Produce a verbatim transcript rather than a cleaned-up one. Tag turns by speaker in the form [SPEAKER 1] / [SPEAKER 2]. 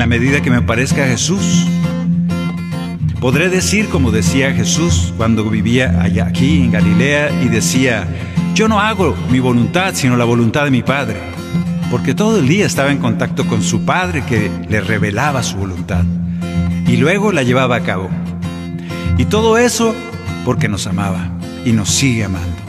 [SPEAKER 1] la medida que me parezca a Jesús. Podré decir como decía Jesús cuando vivía allá aquí en Galilea y decía: yo no hago mi voluntad sino la voluntad de mi Padre, porque todo el día estaba en contacto con su Padre que le revelaba su voluntad y luego la llevaba a cabo. Y todo eso porque nos amaba y nos sigue amando.